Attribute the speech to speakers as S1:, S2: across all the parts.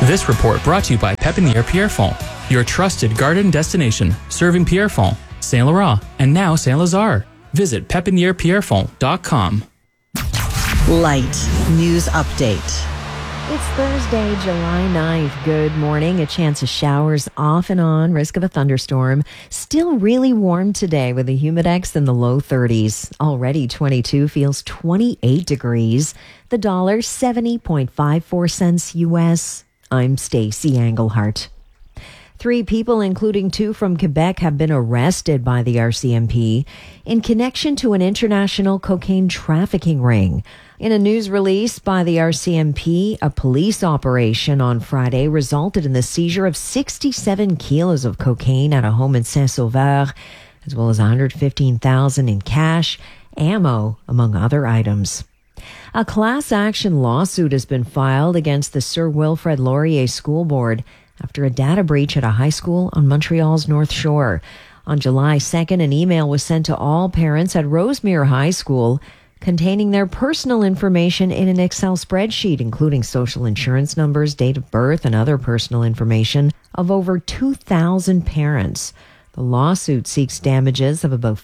S1: This report brought to you by Pépinière Pierrefonds, your trusted garden destination, serving Pierrefonds, Saint Laurent, and now Saint Lazare. Visit pépinièrepierrefonds.com.
S2: Light News Update.
S3: It's Thursday, July 9th. Good morning. A chance of showers off and on, risk of a thunderstorm. Still really warm today with a humidex in the low 30s. Already 22 feels 28 degrees. The dollar 70.54 cents US. I'm Stacey Englehart. 3 people, including 2 from Quebec, have been arrested by the RCMP in connection to an international cocaine trafficking ring. In a news release by the RCMP, a police operation on Friday resulted in the seizure of 67 kilos of cocaine at a home in Saint-Sauveur, as well as $115,000 in cash, ammo, among other items. A class action lawsuit has been filed against the Sir Wilfrid Laurier School Board after a data breach at a high school on Montreal's North Shore. On July 2nd, an email was sent to all parents at Rosemere High School containing their personal information in an Excel spreadsheet, including social insurance numbers, date of birth, and other personal information of over 2,000 parents. The lawsuit seeks damages of about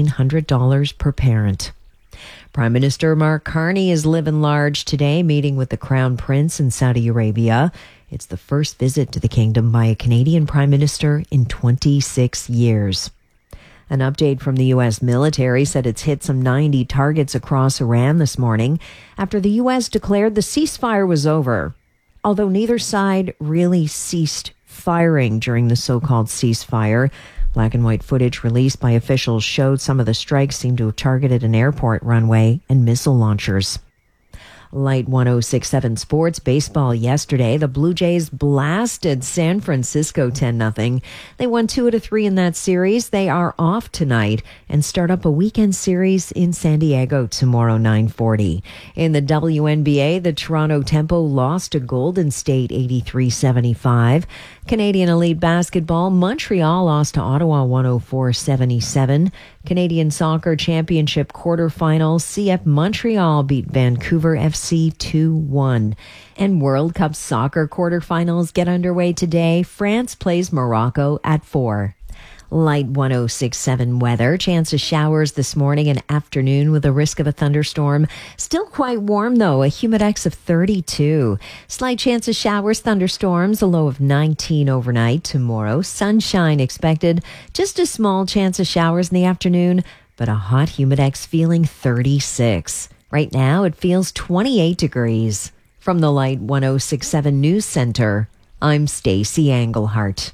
S3: $1,500 per parent. Prime Minister Mark Carney is living large today, meeting with the Crown Prince in Saudi Arabia. It's the first visit to the kingdom by a Canadian Prime Minister in 26 years. An update from the U.S. military said it's hit some 90 targets across Iran this morning after the U.S. declared the ceasefire was over. Although neither side really ceased firing during the so-called ceasefire, black and white footage released by officials showed some of the strikes seemed to have targeted an airport runway and missile launchers. Light 1067 Sports baseball yesterday. The Blue Jays blasted San Francisco 10-0. They won 2 out of 3 in that series. They are off tonight and start up a weekend series in San Diego tomorrow, 9:40. In the WNBA, the Toronto Tempo lost to Golden State 83-75. Canadian Elite Basketball, Montreal lost to Ottawa 104-77. Canadian Soccer Championship quarterfinals, CF Montreal beat Vancouver FC 2-1. And World Cup soccer quarterfinals get underway today. France plays Morocco at 4. Light 1067 weather. Chance of showers this morning and afternoon with a risk of a thunderstorm. Still quite warm though, a humidex of 32. Slight chance of showers, thunderstorms, a low of 19 overnight. Tomorrow, sunshine expected. Just a small chance of showers in the afternoon, but a hot humidex feeling 36. Right now, it feels 28 degrees. From the Light 1067 News Center, I'm Stacey Englehart.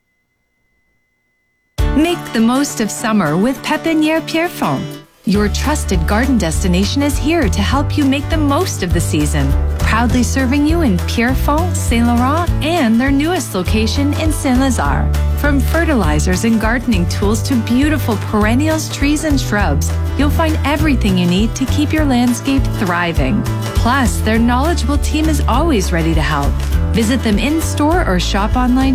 S4: Make the most of summer with Pépinière Pierrefonds. Your trusted garden destination is here to help you make the most of the season. Proudly serving you in Pierrefonds, Saint Laurent, and their newest location in Saint Lazare. From fertilizers and gardening tools to beautiful perennials, trees, and shrubs, you'll find everything you need to keep your landscape thriving. Plus, their knowledgeable team is always ready to help. Visit them in store or shop online